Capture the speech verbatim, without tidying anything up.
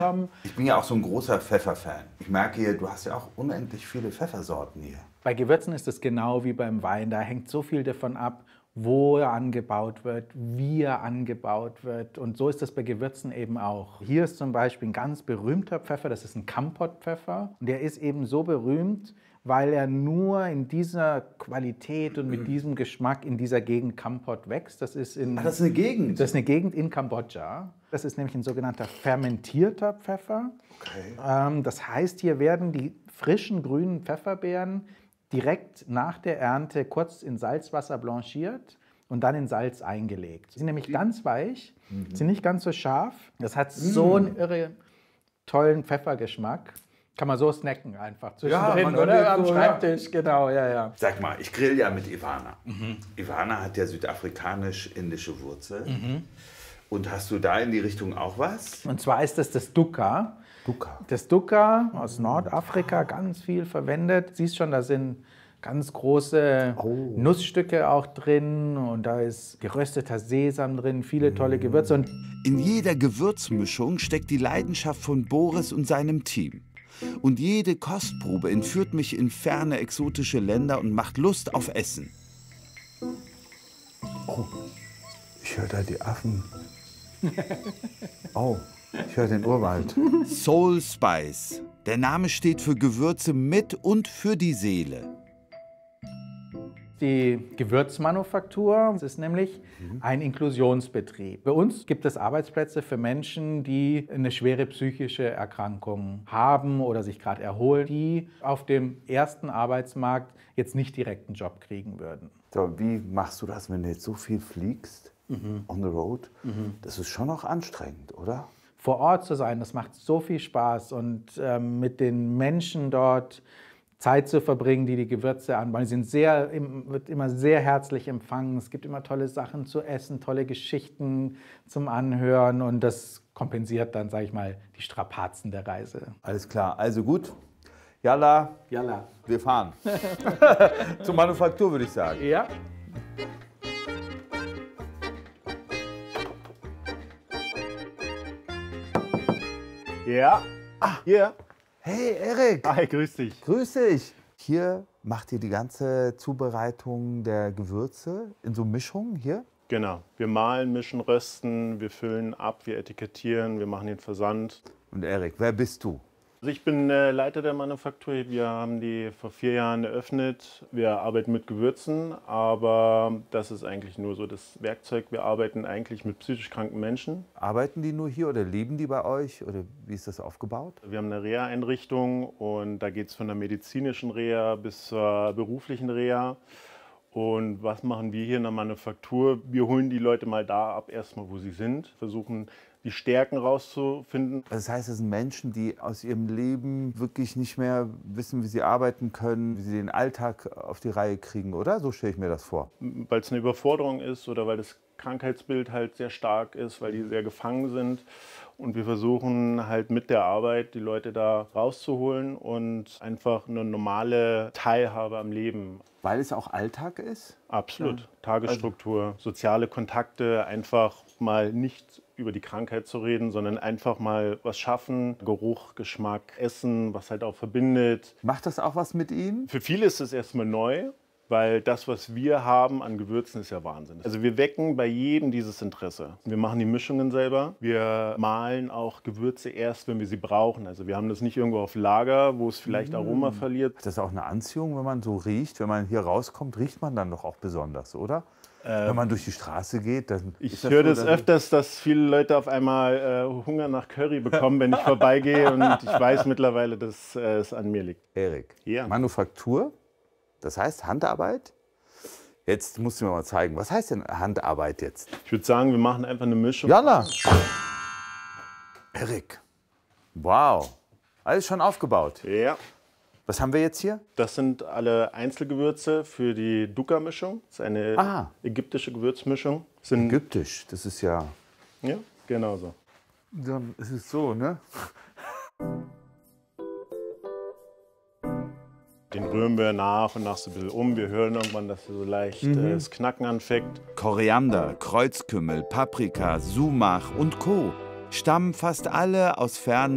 haben. Ich bin ja auch so ein großer Pfefferfan. Ich merke hier, du hast ja auch unendlich viele Pfeffersorten hier. Bei Gewürzen ist es genau wie beim Wein. Da hängt so viel davon ab, wo er angebaut wird, wie er angebaut wird. Und so ist das bei Gewürzen eben auch. Hier ist zum Beispiel ein ganz berühmter Pfeffer, das ist ein Kampot-Pfeffer. Und der ist eben so berühmt, weil er nur in dieser Qualität und mit diesem Geschmack in dieser Gegend Kampot wächst. Das ist, in, Ah, das ist eine Gegend? Das ist eine Gegend in Kambodscha. Das ist nämlich ein sogenannter fermentierter Pfeffer. Okay. Ähm, das heißt, hier werden die frischen grünen Pfefferbeeren direkt nach der Ernte kurz in Salzwasser blanchiert und dann in Salz eingelegt. Sie sind nämlich ganz weich, mhm. sind nicht ganz so scharf. Das hat mhm. so einen irre tollen Pfeffergeschmack. Kann man so snacken einfach zwischendrin, ja, oder? Am so, Schreibtisch, ja. genau, ja, ja. Sag mal, ich grill ja mit Ivana. Mhm. Ivana hat ja südafrikanisch-indische Wurzel. Mhm. Und hast du da in die Richtung auch was? Und zwar ist das das Dukka. Dukka. Das Dukka aus Nordafrika, ganz viel verwendet. Siehst schon, da sind ganz große oh. Nussstücke auch drin und da ist gerösteter Sesam drin, viele tolle Gewürze. Und in jeder Gewürzmischung steckt die Leidenschaft von Boris und seinem Team. Und jede Kostprobe entführt mich in ferne, exotische Länder und macht Lust auf Essen. Oh, ich höre da die Affen. Oh, ich höre den Urwald. Soul Spice. Der Name steht für Gewürze mit und für die Seele. Die Gewürzmanufaktur ist nämlich ein Inklusionsbetrieb. Bei uns gibt es Arbeitsplätze für Menschen, die eine schwere psychische Erkrankung haben oder sich gerade erholen, die auf dem ersten Arbeitsmarkt jetzt nicht direkt einen Job kriegen würden. So, wie machst du das, wenn du jetzt so viel fliegst, mhm. on the road? Mhm. Das ist schon auch anstrengend, oder? Vor Ort zu sein, das macht so viel Spaß und ähm, mit den Menschen dort Zeit zu verbringen, die die Gewürze anbauen. Die sind sehr, wird immer sehr herzlich empfangen. Es gibt immer tolle Sachen zu essen, tolle Geschichten zum Anhören und das kompensiert dann, sage ich mal, die Strapazen der Reise. Alles klar, also gut. Yalla, Yalla. Wir fahren. Zur Manufaktur, würde ich sagen. Ja. Ja. Ah, hier. Hey, Erik. Hi, grüß dich. Grüß dich. Hier macht ihr die ganze Zubereitung der Gewürze in so Mischungen hier? Genau. Wir mahlen, mischen, rösten, wir füllen ab, wir etikettieren, wir machen den Versand. Und Erik, wer bist du? Also ich bin äh, Leiter der Manufaktur. Wir haben die vor vier Jahren eröffnet. Wir arbeiten mit Gewürzen, aber das ist eigentlich nur so das Werkzeug. Wir arbeiten eigentlich mit psychisch kranken Menschen. Arbeiten die nur hier oder leben die bei euch? Oder wie ist das aufgebaut? Wir haben eine Reha-Einrichtung und da geht es von der medizinischen Reha bis zur beruflichen Reha. Und was machen wir hier in der Manufaktur? Wir holen die Leute mal da ab, erstmal wo sie sind, versuchen die Stärken rauszufinden. Das heißt, es sind Menschen, die aus ihrem Leben wirklich nicht mehr wissen, wie sie arbeiten können, wie sie den Alltag auf die Reihe kriegen, oder? So stelle ich mir das vor. Weil es eine Überforderung ist oder weil das Krankheitsbild halt sehr stark ist, weil die sehr gefangen sind. Und wir versuchen halt mit der Arbeit die Leute da rauszuholen und einfach eine normale Teilhabe am Leben. Weil es auch Alltag ist? Absolut. Ja. Tagesstruktur, also soziale Kontakte, einfach mal nicht über die Krankheit zu reden, sondern einfach mal was schaffen. Geruch, Geschmack, Essen, was halt auch verbindet. Macht das auch was mit Ihnen? Für viele ist es erstmal neu, weil das, was wir haben an Gewürzen, ist ja Wahnsinn. Also wir wecken bei jedem dieses Interesse. Wir machen die Mischungen selber. Wir mahlen auch Gewürze erst, wenn wir sie brauchen. Also wir haben das nicht irgendwo auf Lager, wo es vielleicht Aroma verliert. Ist das auch eine Anziehung, wenn man so riecht? Wenn man hier rauskommt, riecht man dann doch auch besonders, oder? Ähm, wenn man durch die Straße geht, dann ich höre das, so, das öfters, dass viele Leute auf einmal äh, Hunger nach Curry bekommen, wenn ich vorbeigehe. Und ich weiß mittlerweile, dass äh, es an mir liegt. Erik, ja. Manufaktur, das heißt Handarbeit. Jetzt musst du mir mal zeigen, was heißt denn Handarbeit jetzt? Ich würde sagen, wir machen einfach eine Mischung. Jalla! Erik, wow, alles schon aufgebaut. Ja. Was haben wir jetzt hier? Das sind alle Einzelgewürze für die Dukka-Mischung. Das ist eine Aha. ägyptische Gewürzmischung. Sind Ägyptisch, das ist ja... Ja, genau so. Dann ist es so, ne? Den rühren wir nach und nach so ein bisschen um. Wir hören irgendwann, dass so leicht mhm. äh, das Knacken anfängt. Koriander, Kreuzkümmel, Paprika, Sumach und Co. stammen fast alle aus fernen